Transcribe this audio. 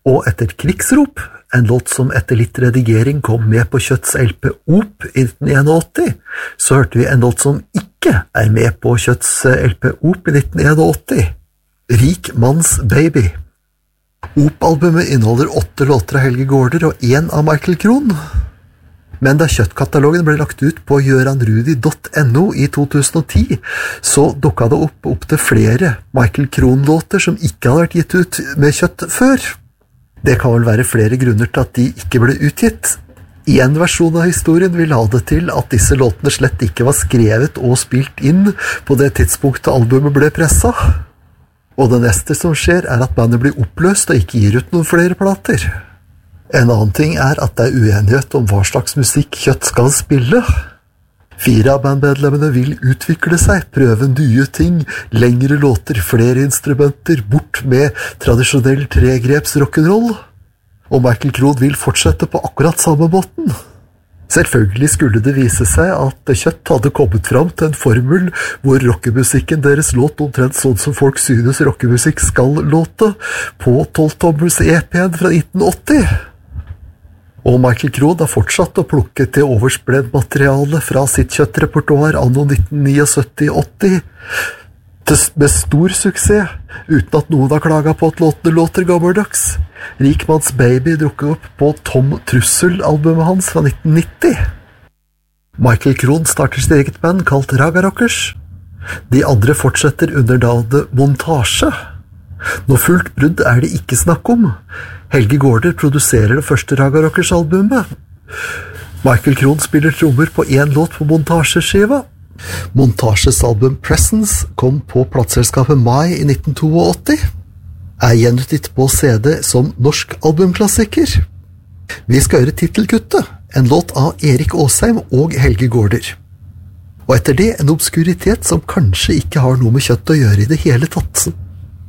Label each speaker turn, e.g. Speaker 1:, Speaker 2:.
Speaker 1: Og etter Krigsrop, en låt som etter litt redigering kom med på Kjøtts LP Op i 1981, så hørte vi en låt som ikke er med på Kjøtts LP Op i 1981, Rik Manns Baby. Op-albumet inneholder 8 låter av Helge Gaarder og 1 av Michael Krohn. Men da Kjøtt-katalogen ble lagt ut på göranrudi.no i 2010, så dukket det opp til flere Michael Krohn-låter som ikke hadde vært gitt ut med Kjøtt før. Det kan vel være flere grunner til at de ikke ble utgitt. I en versjon av historien vil ha det til at disse låtene slett ikke var skrevet og spilt inn på det tidspunktet albumet ble presset. Og det neste som skjer er at bandet blir oppløst og ikke gir ut noen flere plater. En annen ting er at det er uenighet om hva slags musikk Kjøtt skal spille. 4 av bandmedlemmene vil utvikle seg, prøve nye ting, lengre låter, flere instrumenter, bort med tradisjonell tregreps rock'n'roll. Og Michael Krohn vil fortsette på akkurat samme måten. Selvfølgelig skulle det vise seg at Kjøtt hadde kommet fram til en formel hvor rockemusikken deres låt omtrent sånn som folk synes rockemusikk skal låte, på 12-tommers EP-en fra 1980. Og Michael Krohn har fortsatt å plukke til overspledd materiale fra sitt Kjøtt-repertoar anno 1979-80, med stor suksess, uten at noen har klaget på at låtene låter gammeldags. Rik Manns Baby dukker opp på Tom Trussel-albumet hans fra 1990. Michael Krohn starter sitt eget band kalt Raga Rockers. De andre fortsetter under navnet Montasje. Noe fullt brudd er det ikke snakk om. Helge Gaarder produserer det første Raga Rockers-albumet. Michael Krohn spiller trommer på 1 låt på montasjeskiva. Montasjes album Presence kom på plateselskapet Mai i 1982. Er gjenutgitt på CD som norsk albumklassiker. Vi skal høre titelkuttet, en låt av Erik Åsheim og Helge Gaarder. Og etter det en obskuritet som kanskje ikke har noe med Kjøtt å gjøre i det hele tatt.